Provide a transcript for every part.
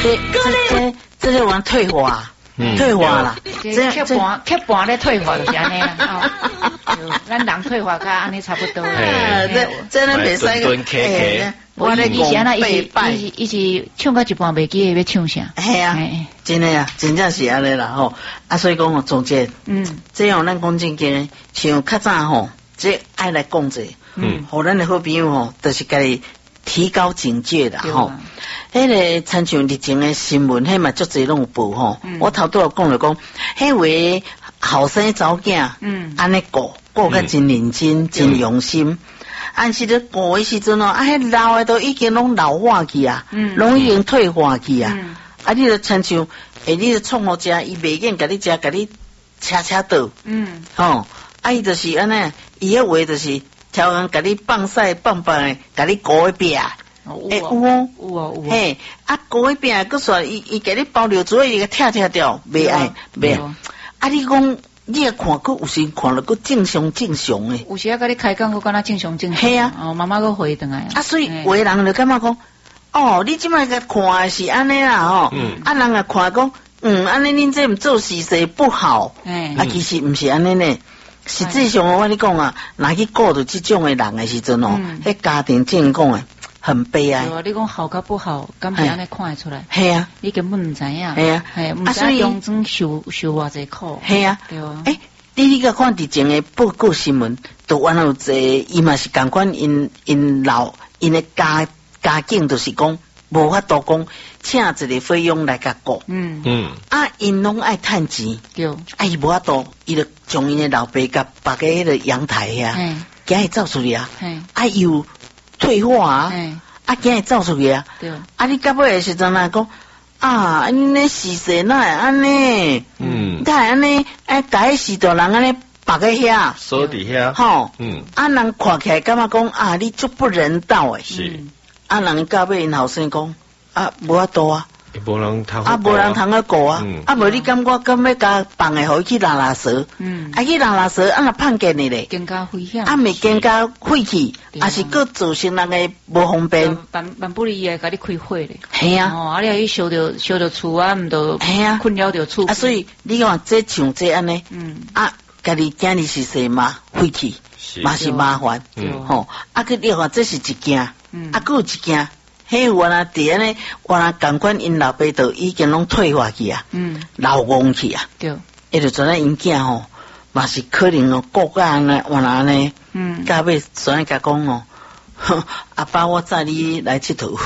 这个玩退化。退化啦， 缺半咧退化就是安尼啦，咱人退化甲安尼差不多啦。 这袂使我咧以前啊，一直唱到一半袂记要唱啥。 系啊，真诶啊，真正是安尼啦吼。啊，所以讲哦，总结，这样咱讲正经，像较早吼，这爱来讲者，互咱的好朋友吼，就是家己提高警戒啦吼。迄个参像日前的新闻，迄嘛足侪拢有报吼。我头拄有讲了讲，迄位后生查某囝，安尼顾较真认真、真用心。按时咧顾的时阵哦，啊，迄老的都已经拢老化去啊，拢已经退化去啊。啊，你就参像，你就创好食，伊袂瘾甲你食，甲你车倒。吼，啊，伊就是安尼，伊迄话就是超人甲你放屎放放的，甲你顾一边。有哦，嘿，啊，过一边个说伊给你包流做，伊个跳掉，袂爱，啊，你讲你也看过，有时看了个正常诶， 有时啊，甲你开讲，我敢若正常。 嘿啊， 慢慢个回转来啊，所以有的人就感觉讲，哦，你即摆个看是安尼啦吼，啊，人也看讲，安尼恁这做事势不好，啊，其实毋是安尼呢。实际上我跟你讲啊，若去顾到即种诶人诶时阵哦，迄家庭正讲诶。很悲哀。 你讲好甲不好，敢不安尼看得出来？ 系啊， 你根本唔知影。 系啊， 唔知中中受偌济苦。 系啊， 对啊。 你个看之前的报告新闻，都原来有一，伊嘛是共款，因的家境就是讲无法度讲，请一个费用来甲顾。啊，因拢爱趁钱。 对。 啊，伊无法度，伊就将因的老爸甲摆个迄个阳台遐，惊伊走出去啊。啊，又退化啊，啊，惊伊走出去啊。对。啊，你到尾的时阵来讲，啊，安尼事实哪会安尼？哪会安尼？甲迄许多人安尼摆个遐， 锁伫遐。 吼。啊，人看起来感觉讲啊，你足不人道诶。 是。 啊，人到尾因后生讲，啊，无法度啊。 无人通啊，无人通去顾啊，啊，无你感觉敢要甲放诶，互伊去拉拉蛇，啊去拉拉蛇，啊若判见你咧， 更加危险， 啊未更加废气，啊是佫造成人诶无方便， 万不利诶，甲你开火咧， 系啊， 啊你去烧着厝啊，毋着， 系啊， 困扰着厝， 啊所以你看这像这安尼，啊家己今日是谁嘛废气，嘛是麻烦，吼，啊佮你看这是一件，啊佮有一件。迄原来伫安尼，原来共款因老爸都已经拢退化去啊，老戆去啊，对，伊就阵啊因囝吼，嘛是可能哦，顾甲安尼，原来安尼，到尾转甲讲哦，阿爸我载你来佚佗，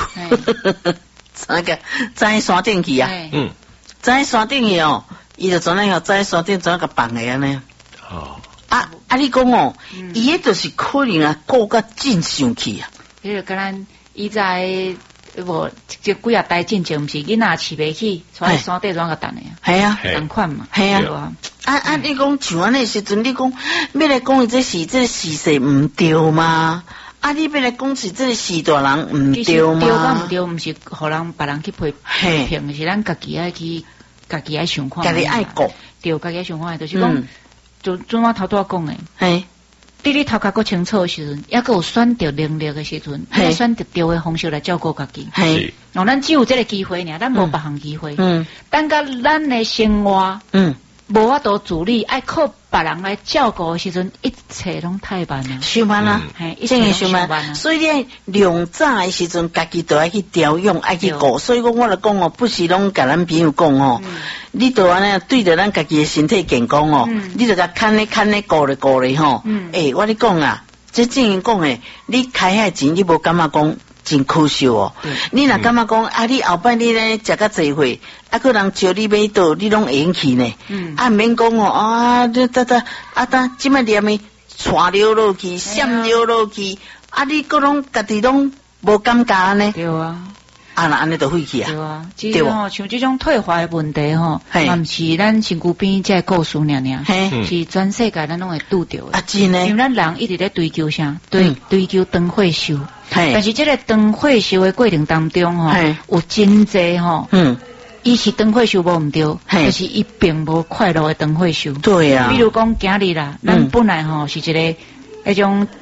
载山顶去啊，载山顶去哦，伊就阵啊载山顶转甲放个安尼，哦，啊你讲哦，伊迄就是可能啊顾甲真上去啊， 迄个敢咱。伊在无即几啊代进前，毋是囡仔饲袂起，在山顶怎个等的啊？ 系啊， 同款嘛。 系啊。啊！你讲像安尼时阵，你讲要来讲伊这事实毋对吗？啊！你要来讲是这死大人毋对吗？ 对甲毋对，毋是互人别人去批评，是咱家己爱去家己爱想看。 家己爱顾， 对，家己爱想看，就是讲，就准我头拄仔讲诶。你头壳够清楚的时阵，也够有选择能力的时阵，你选择对的方式来照顾家己。是，咱只有这个机会呢，咱无别项机会。等到咱的生活，无法度自理，爱靠别人来照顾的时阵，一切拢太慢了。 太慢啦，真系太慢。所以咧，量早的时阵，家己都爱去调养，爱去顾。所以讲，我来讲哦，不是拢甲咱朋友讲哦，你都安尼对着咱家己的身体健康哦，你就甲看咧顾咧吼。我咧讲啊，这正经讲诶，你开遐钱，你无感觉讲真可惜哦。你若感觉讲啊，你后摆你咧食甲济岁，啊，个人招你买倒，你拢会用去呢。啊，免讲哦，啊，即摆念诶，传溜落去，闪溜落去，啊，你个拢家己拢无感觉呢。 对啊。 啊，那安尼就废去啊！ 对啊，其实吼，像这种退化的问题吼，嘛毋是咱身躯边这故事尔，是全世界咱拢会拄到的。 啊，真诶， 因为咱人一直在追求啥？追求长寿寿。但是这个长寿寿的过程当中吼，有真济吼，伊是长寿寿无毋对，但是伊并无快乐的长寿寿。 对啊。 比如讲今日啦，咱本来吼是一个迄种。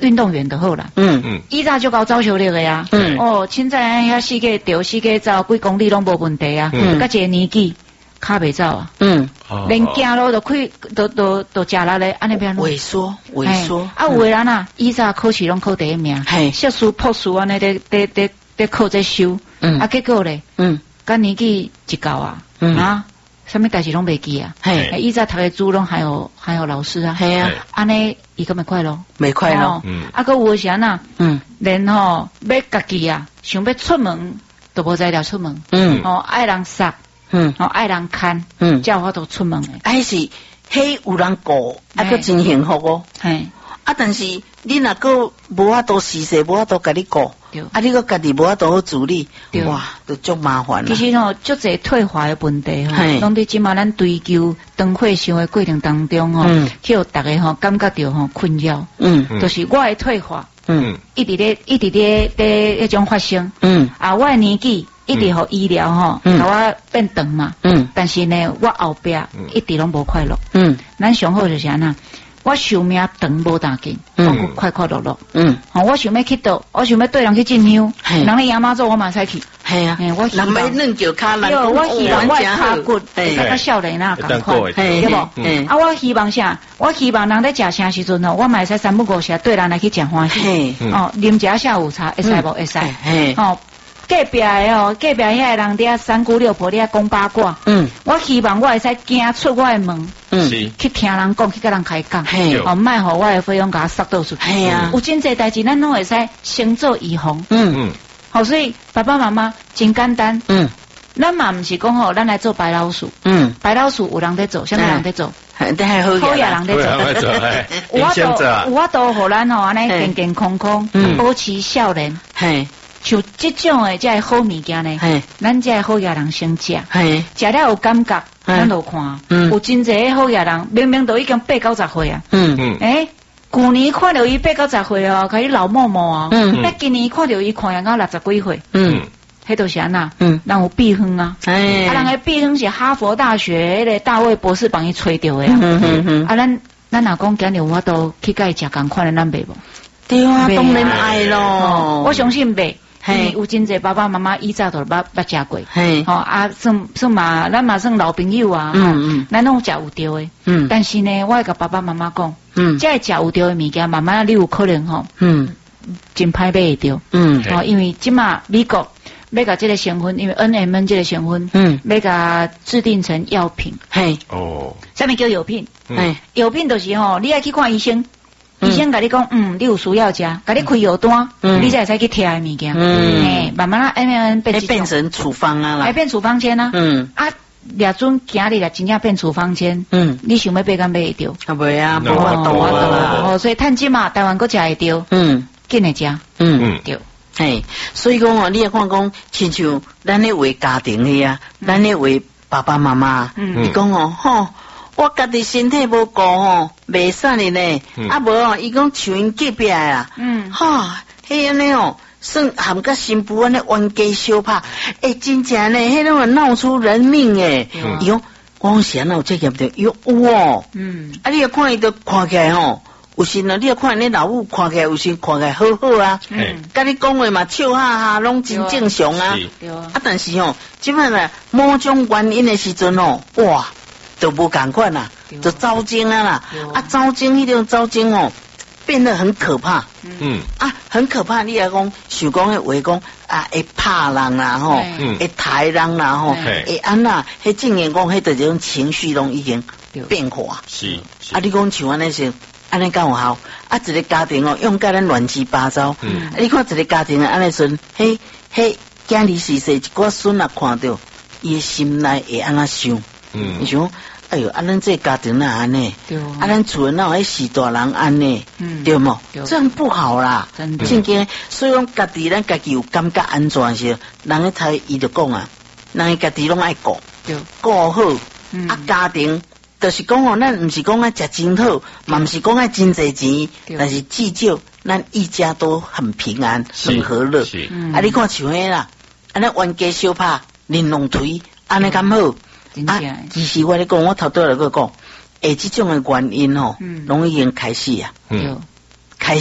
运动员就好啦。以前就搞招球力的呀。凊彩遐四界钓四界走，几公里拢无问题啊。甲一个年纪，骹袂走啊。连行路都开，都食力咧，安尼变萎缩。 啊，有个人啊，以前考试拢考第一名，硕士、博士安尼在考这修。啊，结果咧，甲年纪一到啊，什么代志拢袂记啊。以前读的书拢还有老师啊。安尼伊敢会快乐？ 袂快乐。 啊，佮有时啊，连要家己啊，想要出门都无材料出门。爱人杀。爱人看，叫我都出门诶。 还是迄有人顾，啊，佮真幸福哦。啊，但是你若个无法度实习，无法度甲你顾，啊，你个家己无法度好处理，哇，都足麻烦。 其实足侪退化诶问题拢伫即马咱追求长退休诶过程当中去互大家感觉到困扰。就是我诶退化，一直咧迄种发生。啊，我诶年纪。一直互医疗甲我变长嘛，但是呢，我后壁一直拢无快乐。咱上好就是安那，我寿命长无大紧，我快快乐乐。我想要去倒，我想要对人去进香，人咧亚妈做我嘛使去。系啊，我希望嫩脚卡， 我希望我骹骨会甲少年那共款，对无？啊，我希望啥？我希望人咧食啥时阵我嘛会使三不五时对人来去食欢喜。啉一下午茶会使无？会使。隔壁的隔壁遐人伫三姑六婆伫讲八卦。我希望我会使行出我的门，去听人讲，去甲人开讲。莫互我的费用甲塞倒出去。有真侪代志，咱拢会使先做预防。所以爸爸妈妈真简单。咱嘛毋是讲咱来做白老鼠。白老鼠有人在做，啥物人在做？好野人在做。有法度互咱安尼健健康康，保持少年。像这种的才好物件呢，咱才好野人先食，食了有感觉，咱就看，有真侪好野人，明明都已经80、90岁啊，去年看到伊80、90岁哦，可以老默默啊，今年看到伊看人到60几岁，迄都是安那，人有避风啊，人的避风是哈佛大学迄个大卫博士帮伊吹到的啊，咱若讲今日有法度去甲伊食共款的，咱袂无？ 对啊，当然爱咯， 我相信袂。有真侪爸爸妈妈以前都捌食过，算嘛，咱嘛算老朋友啊，咱拢食有着的，但是呢，我会甲爸爸妈妈讲，这食有着的物件，慢慢你有可能真歹买会着，因为即马美国要甲这个成分，因为 NMN 这个成分，要甲制定成药品，啥物叫药品？药品就是你爱去看医生。医生甲你讲，你有需要食，甲你开药单，你才会使去摕的物件。慢慢啊 ，MN 变成处方啊啦， 还变处方签啊。掠准今日啦，真正变处方签。你想要买敢买会着？ 袂啊，无法度啊。所以趁钱嘛，台湾佫食会着。紧来食。对。 所以讲你也看讲，亲像咱咧为家庭的啊，咱咧为爸爸妈妈，你讲我家己身体无顾袂使哩呢，无伊讲像因隔壁啊，迄安尼算含甲新妇安尼冤家相拍，真正呢，迄种会闹出人命诶。伊讲我讲是安怎有这业着？有你也看伊都看起来有时呢，你也看你老母看起来有时看起来好好啊，甲你讲话嘛笑哈哈，拢真正常啊。但是即摆呢，某种原因的时阵哇！都无共款啦，就糟精啦，糟精迄种糟精变得很可怕，很可怕。你来讲，想讲的话讲会拍人啦，会抬人啦，会安那，迄证明讲，迄这种情绪拢已经变化。 是， 你讲像安尼是，安尼敢有效？一个家庭用甲咱乱七八糟。你看一个家庭安尼阵，迄囝儿逝世，一寡孙啊看到，伊心内会安那想，你想。哎呦，咱这家庭哪安尼？咱厝哪有迄死大人安尼？对吗？这样不好啦，真的。所以讲家己咱家己有感觉安全时，人迄才伊就讲啊，人家己拢爱顾，顾好。家庭就是讲咱毋是讲食真好，嘛毋是讲真侪钱，但是至少咱一家都很平安、很和乐。你看像迄啦，安尼冤家相拍、玲珑推，安尼敢好？其实我咧讲，我头拄来讲，这种的原因拢已经开始啊，开始啊，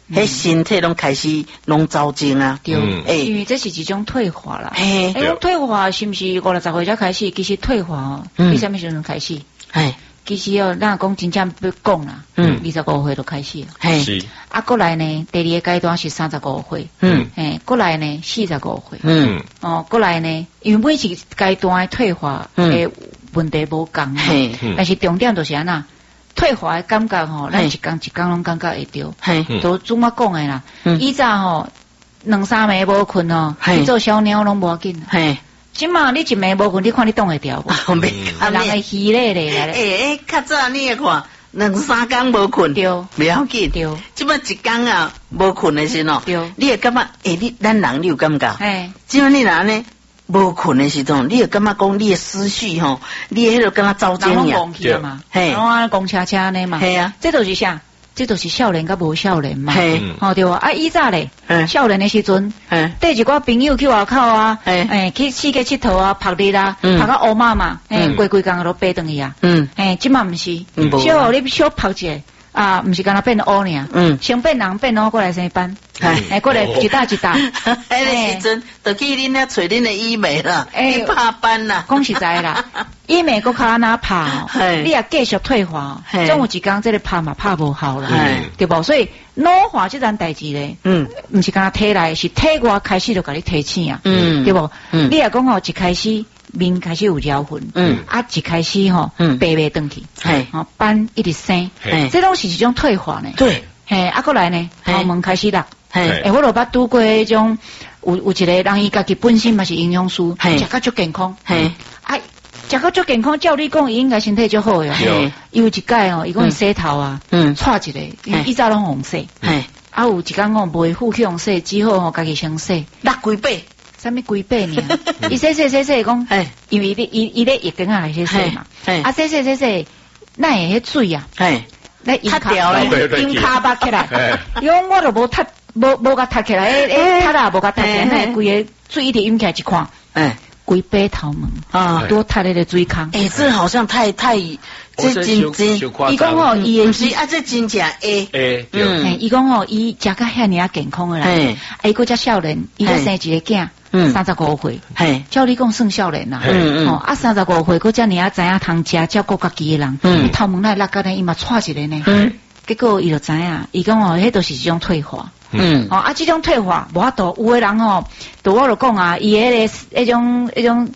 迄身体拢开始拢走精啊。 对，因为这是一种退化啦。退化是不是50-60岁才开始？其实退化哦，你什么时阵开始？其实哦，咱讲真正要讲啦，25岁就开始。 是。 啊，过来呢，第二个阶段是35岁。过来呢45岁。过来呢，因为每一阶段的退化的问题无共，但是重点就是安那退化的感觉吼，咱一天一天拢感觉会着。都怎么讲的啦？以前吼2-3暝无困哦，去做小鸟拢无要紧。即嘛，你一暝无困，你看你挡会掉无？人会虚咧咧。 较早你会看2-3天无困， 对， 不要紧。对，即嘛一天啊无困的时候，对，你会感觉咱人你有感觉？即嘛你若安尼无困的时阵，你会感觉讲你的思绪吼，你迄个敢若走精呀， 对嘛？拢安公车呢嘛？系啊，这都是啥？这就是少年甲无少年嘛，对啊。以早咧，少年的时阵，带一寡朋友去外口啊，去四界佚佗啊，拍日啊，拍到乌妈嘛，规工都爬转去啊。即嘛毋是，小你小拍一下啊，毋是干那变乌尔，先变人变乌过来生班，过来一打一打。 迄个时阵，就去恁遐找恁的医美啦，去拍班啦。 讲实在啦。医美搁较安那拍哦，你也继续退化，总有一天这个拍嘛拍无效啦，对不？所以老化这件代志咧，毋是干那体内，是体外开始就甲你提醒啊，对不？你也讲吼，一开始面开始有条痕，一开始吼白白转去，斑一直生，这拢是一种退化呢。 对， 过来呢，头毛开始落，我就捌拄过迄种，有一个人伊家己本身嘛是营养师，食甲足健康，食个足健康，照你讲，伊应该身体足好诶。伊有一届哦，伊讲伊洗头啊，带一个，以早拢红洗。有一天讲袂付去红洗，只好吼家己先洗。 落几百？ 啥物几百呢？伊洗讲，因为伊咧浴缸啊来洗嘛。洗，那会迄水啊？来擦掉咧，用骹巴起来。伊讲我都无擦，无甲擦起来，擦啊无甲擦起来，那规个水一直涌起来一看。规白头毛啊，多塌咧水坑。 这好像太，这真。 伊讲吼，伊不是这真正伊讲吼，伊食甲遐尔健康诶啦。伊搁只少年，伊咧生一个囝，35岁。照你讲算少年啦。35岁搁只尔知影通食照顾家己诶人，头毛来落甲呢，伊嘛带一个呢。结果伊就知影，伊讲吼，迄都是一种退化。这种退化无法度，有的人吼，我就讲啊，伊迄种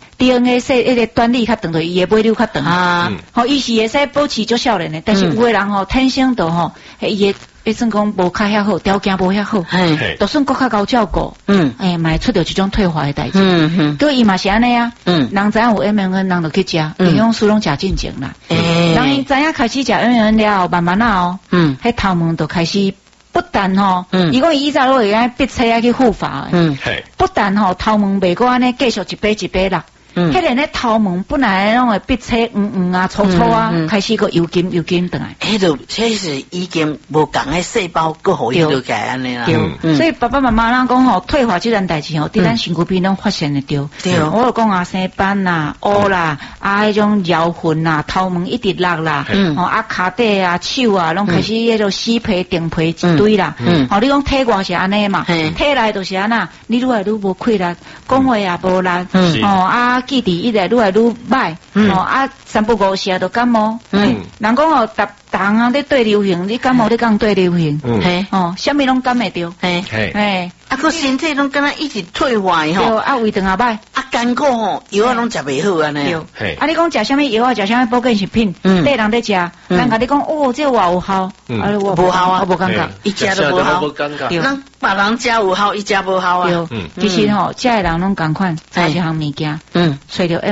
DNA 说迄个端粒较长，就伊的尾溜较长啊。伊是会使保持足少年的，但是有的人吼，天生就吼，伊的算讲无较遐好，条件无遐好，就算搁较高照顾，嘛会出着这种退化的代志。搁伊嘛是安尼啊，人知影有 MNN， 人就去食，营养师拢食进前啦。人知影开始食 MNN 了后，慢慢啊迄头毛就开始。不但吼，伊讲伊以前都会按笔车啊去护发，不但吼头毛袂过安尼继续一杯一杯啦，迄个咧头毛本来拢会笔车啊粗粗啊，开始个油金转来， 迄是已经无共诶细胞个互伊就改安尼啦。 所以爸爸妈妈咱讲吼，退化这件代志吼，伫咱身躯边拢发现得着。我就讲啊，生斑啦、乌啦，迄种摇痕啦、头毛一直落啦，骹底啊、手啊，拢开始迄种死皮、顶皮一堆啦。你讲体外是安尼嘛，体内就是安那，你愈来愈无气力，讲话也无力，记忆一来愈来愈歹，三不五时啊就感冒。人讲哦，逐项咧对流行，你感冒你讲对流行，啥物拢感会着， 个身体拢敢若一直退化吼，胃肠也歹， 艰苦吼，药啊拢食袂好安尼。 你讲食啥物药啊，食啥物保健食品，对人咧食，人甲你讲哦，这话有效， 无效啊， 我无感觉， 伊食都无效，咱别人食有效，伊食无效啊。 其实吼，食诶人拢共款，差一项物件，找着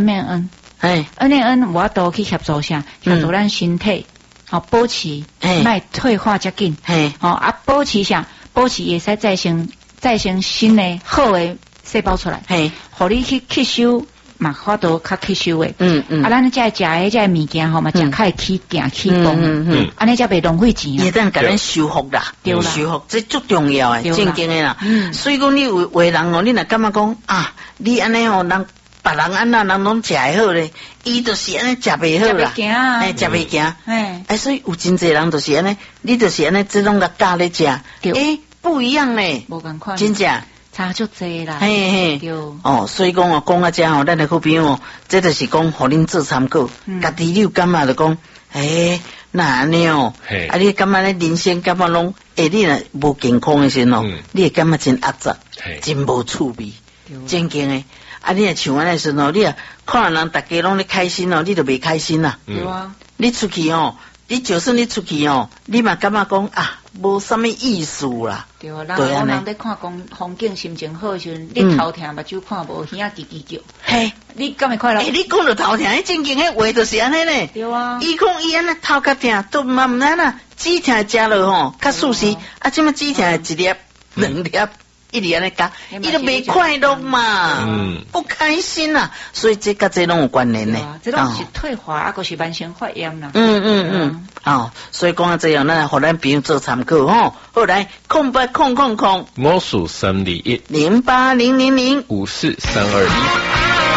MNN，MNN 我都去协助啥，协助咱身体，保持卖退化遮紧，保持啥，保持会使再生新的好的细胞出来，互你去吸收，嘛法度较吸收的，咱才食诶遮物件吼嘛，食较会起行起动，安尼才袂浪费钱啊。 也当甲咱修复啦，修复这足重要诶，正经诶啦。所以讲你有人哦，你若感觉讲啊，你安尼哦，人别人安那人拢食会好咧，伊就是安尼食袂好啦，食袂行，所以有真侪人就是安尼，你就是安尼，这种个教咧食， 不一样嘞， 无共款， 真正差足济啦， 嘿嘿，所以讲讲啊，这咱的好朋友，这就是讲，互恁做参考，家己你有感觉就讲，那安尼你感觉咧人生感觉拢，你若无健康的时候，你会感觉真压榨，真无趣味，真经诶。你若像安尼时候，你啊看人大家拢咧开心你就袂开心啦。 对啊， 你出去你就算你出去你嘛感觉讲无啥物意思啦。 对啊，人在看风景心情好的时阵，你头疼目睭看无耳叽叽叫。嘿，你敢会快乐？ 你讲到头疼，迄正经迄话就是安尼咧。 对啊。 伊讲伊安尼头壳疼，都毋知啦，止疼食落较舒适。即么止疼一粒、两粒。一直安尼讲，伊都袂快乐嘛，不开心啦，所以这甲这拢有关联呢。 这拢是退化，还是慢性发炎啦。 所以讲这样，咱互咱朋友做参考好来，0800， 魔术321 0800054321。